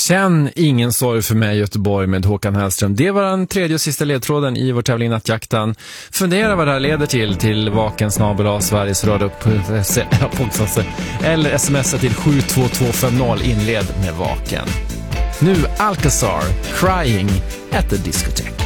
Känn ingen sorg för mig Göteborg med Håkan Hellström. Det var den tredje och sista ledtråden i vår tävling Nattjakten. Fundera vad det här leder till vaken Sveriges Radio eller smsa till 72250, inled med vaken. Nu Alcazar, Crying at the Discotheque.